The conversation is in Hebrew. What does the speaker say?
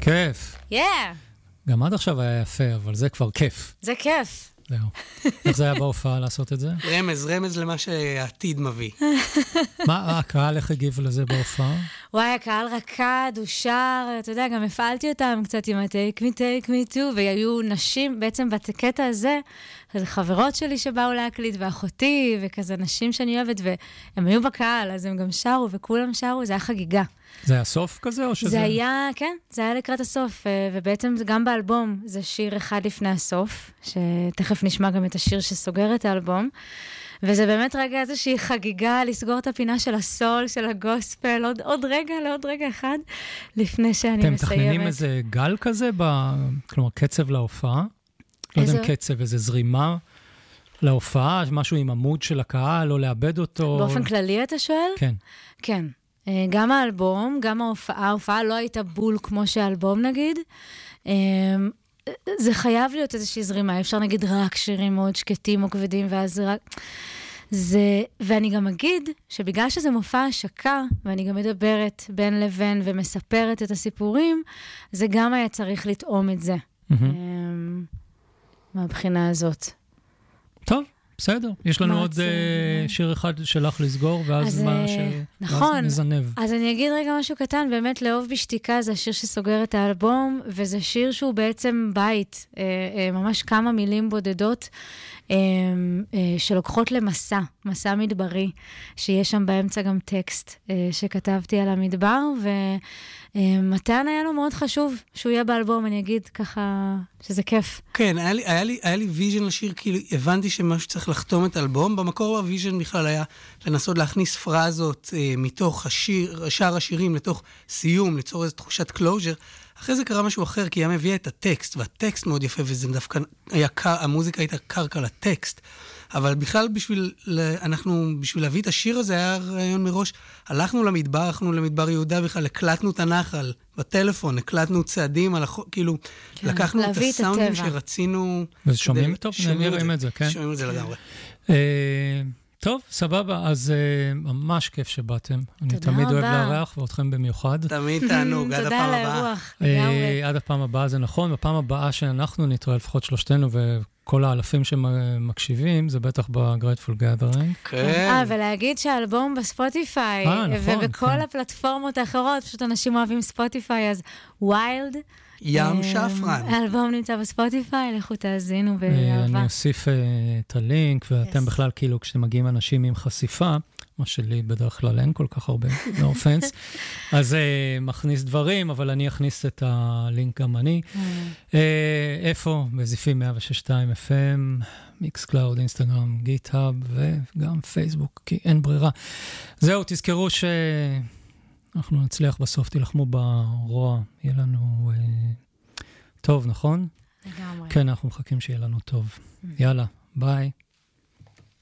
כיף. גם עד עכשיו היה יפה, אבל זה כבר כיף. זה כיף. זהו. איך זה היה בהופעה לעשות את זה? רמז למה שהעתיד מביא. מה, הקהל איך הגיב לזה בהופעה? וואי, הקהל רקד, הוא שר, אתה יודע, גם הפעלתי אותם קצת עם ה-Take me too, והיו נשים, בעצם בקטע הזה, חברות שלי שבאו להקליט, ואחותי, וכזה נשים שאני אוהבת, והם היו בקהל, אז הם גם שרו, וכולם שרו, זה היה חגיגה. זה היה סוף כזה, או שזה... זה היה, כן, זה היה לקראת הסוף, ובעצם גם באלבום, זה שיר אחד לפני הסוף, שתכף נשמע גם את השיר שסוגר את האלבום, וזה באמת רגע איזושהי חגיגה לסגור את הפינה של הסול, של הגוספל, עוד רגע אחד, לפני שאני מסיימת. אתם מתכננים איזה גל כזה, כלומר קצב להופעה? לא יודע אם קצב, איזה זרימה להופעה, משהו עם עמוד של הקהל, לא לאבד אותו. באופן כללי אתה שואל? כן. כן. גם האלבום, גם ההופעה לא הייתה בול כמו שהאלבום נגיד. זה חייב להיות איזושהי זרימה, אפשר נגיד רק שירים מאוד שקטים או כבדים, ואז רק... ואני גם אגיד שבגלל שזה מופע השקה, ואני גם מדברת בין לבין ומספרת את הסיפורים, זה גם היה צריך לטעום את זה. מהבחינה הזאת. טוב. בסדר, יש לנו עוד שיר אחד שלך לסגור, ואז מה נזנב. אז אני אגיד רגע משהו קטן, באמת לאהוב בשתיקה זה השיר שסוגר את האלבום, וזה שיר שהוא בעצם בית, ממש כמה מילים בודדות, שלוקחות למסע מדברי, שיש שם באמצע גם טקסט שכתבתי על המדבר, ומתן היה לו מאוד חשוב שהוא יהיה באלבום, אני אגיד ככה שזה כיף. כן, היה לי ויז'ן לשיר, כאילו הבנתי שמשהו צריך לחתום את האלבום, במקור הוויז'ן בכלל היה לנסות להכניס פרזות מתוך שאר השירים לתוך סיום, ליצור איזו תחושת קלוז'ר, אחרי זה קרה משהו אחר, כי היה מביא את הטקסט, והטקסט מאוד יפה, וזה דווקא המוזיקה הייתה קרקע לטקסט, אבל בכלל בשביל להביא את השיר הזה, היה רעיון מראש, הלכנו למדבר יהודה בכלל, הקלטנו את הנחל בטלפון, הקלטנו צעדים, כאילו, לקחנו את הסאונדים שרצינו... ושומעים טוב, נראים את זה, כן? שומעים את זה לגמרי. טוב, סבבה, אז ממש כיף שבאתם. אני תמיד אוהב לארח, ואתכם במיוחד. תמיד תענוג, עד הפעם הבאה. תודה על האירוח. עד הפעם הבאה זה נכון, בפעם הבאה שאנחנו נתראה לפחות שלושתנו, וכל האלפים שמקשיבים, זה בטח ב-Grateful Gathering. כן. ולהגיד שהאלבום בספוטיפיי, ובכל הפלטפורמות האחרות, פשוט אנשים אוהבים ספוטיפיי, אז ויילד, ים שפרן. האלבום נמצא בספוטיפיי, לכו תאזינו באהבה. אני אוסיף את הלינק, ואתם בכלל כאילו כשאתם מגיעים אנשים עם חשיפה, מה שלי בדרך כלל אין כל כך הרבה, no offense, אז מכניס דברים, אבל אני אכניס את הלינק גם אני. איפה? בזיפים 106.2 FM, מיקסקלאוד, אינסטגרם, גיט-האב, וגם פייסבוק, כי אין ברירה. זהו, תזכרו ש... אנחנו נצליח בסוף, תלחמו ברוע, יהיה לנו טוב, נכון? לגמרי. כן, אנחנו מחכים שיהיה לנו טוב. יאללה, ביי.